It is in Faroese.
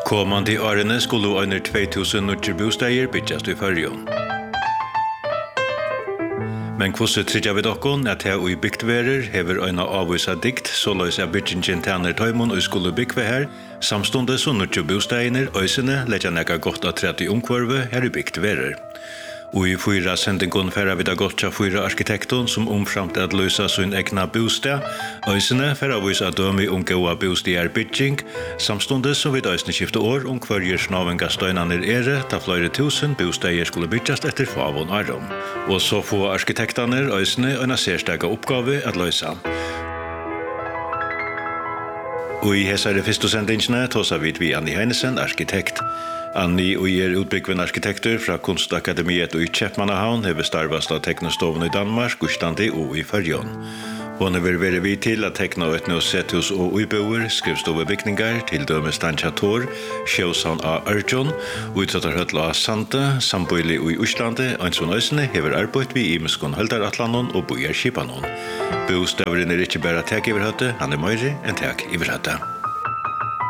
Kommande årene skulle under 2000 nødger bostader bygges i Førjøen. Men hvordan trykker vi dere at her i bygdværer hever øyne avvisa dikt, så løs jeg byggingen tjener tøymon og skulle bygge her, samstundet så nødger bostadene, øysene, legger nekka godt av 30 omkvarve her i bygdværer. Og i 4 sendingen færa vi da godt til 4 arkitekton som omframt at løsa sin egna bostad. Øysene færa vise dømi goa bostad bygging, samstundet så vidt øysene skifte år hver snavenga støynaner ta flere tusen bostader skulle byggjast etter favon arom. Og så få arkitektaner øysene øyna særstega oppgave at løsa. Og i hesare første sendingene tåsa vi Anni Heinesen, arkitekt. Anni og utbyggven arkitektur fra Kunstakademiet og i Kjeppmannahavn hever starvast av teknostoven i Danmark, Gustandi og i Førjøen. Hun hever vært vid til at tekna og etnå sethus og uiboer, skrivstovebygningar, til døme Stanchator, Sjøshavn av Ørjon, utsettarhøtla av Sante, Samboili og i Uslande, Einsson Øysene hever arbeid vi i Muskon Høldaratlanon og Bojar Kipanon. Bostavren ikke bare tek iverhøtte, han meire enn tek iverhøtte.